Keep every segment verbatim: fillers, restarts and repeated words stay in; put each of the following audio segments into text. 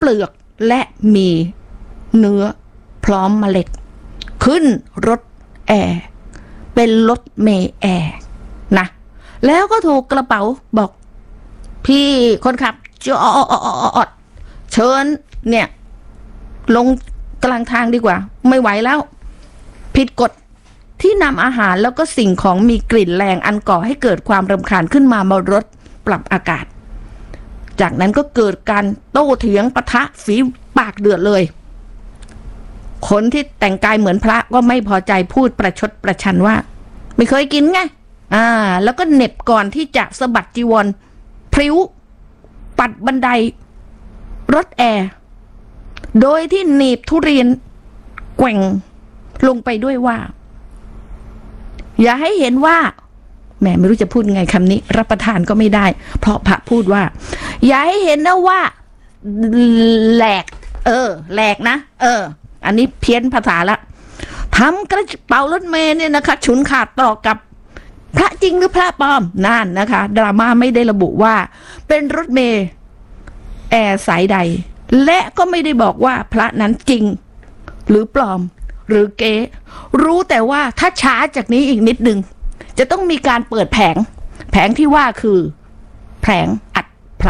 เปลือกและมีเนื้อพร้อมเมล็ดขึ้นรถแอร์เป็นรถเมล์แอร์นะแล้วก็ถูกกระเป๋าบอกพี่คนขับจอดเชิญเนี่ยลงกลางทางดีกว่าไม่ไหวแล้วผิดกฎที่นำอาหารแล้วก็สิ่งของมีกลิ่นแรงอันก่อให้เกิดความรำคาญขึ้นมาบนรถปรับอากาศจากนั้นก็เกิดการโต้เถียงปะทะฝีปากเดือดเลยคนที่แต่งกายเหมือนพระก็ไม่พอใจพูดประชดประชันว่าไม่เคยกินไงอ่าแล้วก็เหน็บก่อนที่จะสะบัดจีวรพริ้วปัดบันไดรถแอร์โดยที่หนีบทุเรียนแกว่งลงไปด้วยว่าอย่าให้เห็นว่าแหมไม่รู้จะพูดไงคำนี้รับประทานก็ไม่ได้เพราะพระพูดว่าอย่าให้เห็นนะว่าแหลกเออแหลกนะเอออันนี้เพี้ยนภาษาละทำกระเป๋ารถเมล์เนี่ยนะคะฉุนขาดต่อกับพระจริงหรือพระปลอมนั่นนะคะดราม่าไม่ได้ระบุว่าเป็นรถเมล์แอร์สายใดและก็ไม่ได้บอกว่าพระนั้นจริงหรือปลอมหรือเก๊รู้แต่ว่าถ้าช้าจากนี้อีกนิดนึงจะต้องมีการเปิดแผงแผงที่ว่าคือแผงอัดพระ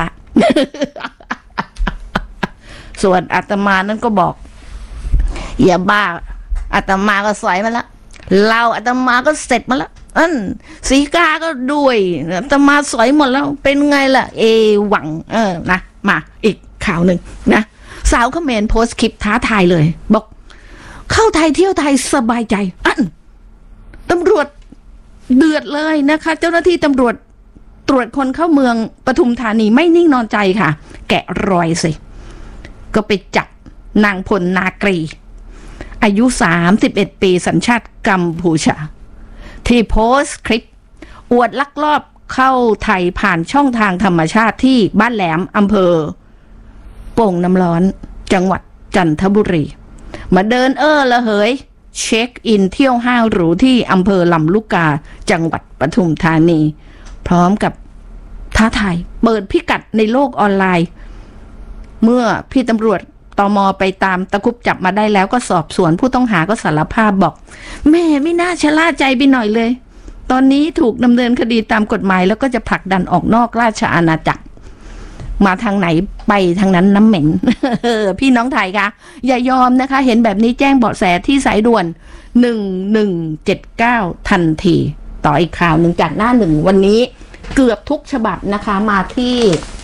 ส่วนอาตมานั้นก็บอกอย่าบ้าอาตมาก็สอยมาแล้วเราอาตมาก็เสร็จมาแล้วอันสีกาก็ด้วยอาตมาสอยหมดแล้วเป็นไงล่ะเอหวังเออนะมาอีกข่าวหนึ่งนะสาวเขมรโพสต์คลิปท้าทายเลยบอกเข้าไทยเที่ยวไทยสบายใจอันตำรวจเดือดเลยนะคะเจ้าหน้าที่ตำรวจตรวจคนเข้าเมืองปทุมธานีไม่นิ่งนอนใจค่ะแกะรอยสิก็ไปจับนางพลนากรีอายุสามสิบเอ็ดปีสัญชาติกัมพูชาที่โพสต์คลิปอวดลักลอบเข้าไทยผ่านช่องทางธรรมชาติที่บ้านแหลมอำเภอโป่งน้ำร้อนจังหวัดจันทบุรีมาเดินเออละเหยเช็คอินเที่ยวห้างหรูที่อำเภอลำลูกกาจังหวัดปทุมธานีพร้อมกับท้าทายเปิดพิกัดในโลกออนไลน์เมื่อพี่ตำรวจตม.ไปตามตะคุบจับมาได้แล้วก็สอบสวนผู้ต้องหาก็สารภาพบอกแม่ไม่น่าชะล่าใจไปหน่อยเลยตอนนี้ถูกดำเนินคดีตามกฎหมายแล้วก็จะผลักดันออกนอกราชอาณาจักรมาทางไหนไปทางนั้นน้ำเหม็น พี่น้องไทยคะอย่ายอมนะคะเห็นแบบนี้แจ้งเบาะแสที่สายด่วนหนึ่งหนึ่งเจ็ดเก้าทันทีต่ออีกข่าวหนึ่งจากหน้าหนึ่งวันนี้เกือบทุกฉบับนะคะมาที่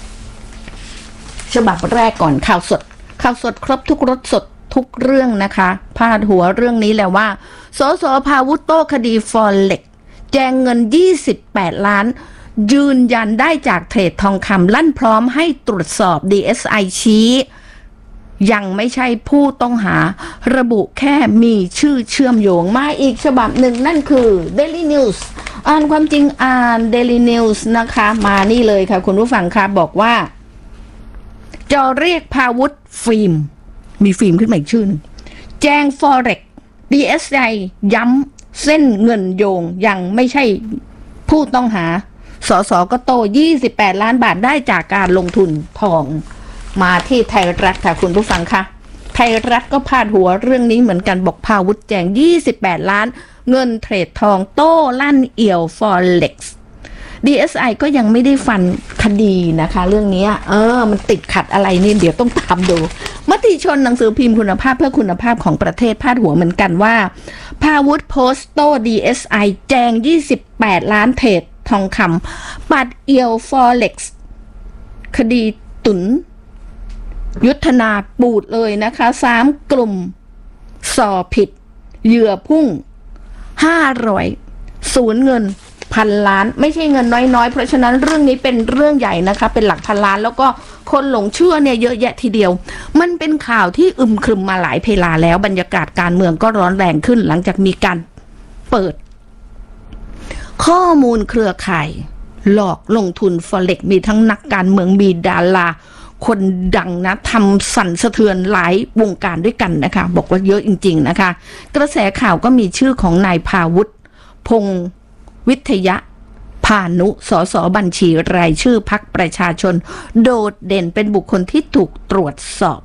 ฉบับแรกก่อนข่าวสดข่าวสดครบทุกรสสดทุกเรื่องนะคะพาดหัวเรื่องนี้แล้วว่าสสภาวุฒิโต้คดีฟอเร็กซ์แจงเงินยี่สิบแปดล้านยืนยันได้จากเทรดทองคำลั่นพร้อมให้ตรวจสอบ ดี เอส ไอ ชี้ยังไม่ใช่ผู้ต้องหาระบุแค่มีชื่อเชื่อมโยงมาอีกฉบับหนึ่งนั่นคือ Daily News อ่านความจริงอ่าน Daily News นะคะมานี่เลยค่ะคุณผู้ฟังค่ะบอกว่าจะเรียกภาวุฒิฟิล์มมีฟิล์มขึ้นมาอีกชื่อนึงแจ้ง Forex ดี เอส ไอ ย้ำเส้นเงินโยงยังไม่ใช่ผู้ต้องหาสสก็โตยี่สิบแปดล้านบาทได้จากการลงทุนทองมาที่ไทยรัฐค่ะคุณผู้ฟังค่ะไทยรัฐก็พาดหัวเรื่องนี้เหมือนกันบอกภาวุฒิแจงยี่สิบแปดล้านเงินเทรดทองโต้ลั่นเอี่ยว Forex ดี เอส ไอ ก็ยังไม่ได้ฟันคดีนะคะเรื่องนี้เออมันติดขัดอะไรนี่เดี๋ยวต้องตามดูมติชนหนังสือพิมพ์คุณภาพเพื่อคุณภาพของประเทศพาดหัวเหมือนกันว่าภาวุฒิโพสต์โต้ ดี เอส ไอ แจงยี่สิบแปดล้านเทรดทองคำปัดเอียว Forex คดีตุนยุทธนาปูดเลยนะคะสามกลุ่มสอผิดเหยื่อพุ่งห้าร้อยศูนย์เงินพันล้านไม่ใช่เงินน้อยๆเพราะฉะนั้นเรื่องนี้เป็นเรื่องใหญ่นะคะเป็นหลักพันล้านแล้วก็คนหลงเชื่อเนี่ยเยอะแยะทีเดียวมันเป็นข่าวที่อึมครึมมาหลายเพลาแล้วบรรยากาศการเมืองก็ร้อนแรงขึ้นหลังจากมีการเปิดข้อมูลเครือข่ายหลอกลงทุน Forex มีทั้งนักการเมืองมีดาราคนดังนะทำสั่นสะเทือนหลายวงการด้วยกันนะคะบอกว่าเยอะจริงๆนะคะกระแสข่าวก็มีชื่อของนายภาวุฒิพงษ์วิทยะพานุสสบัญชีรายชื่อพรรคประชาชนโดดเด่นเป็นบุคคลที่ถูกตรวจสอบ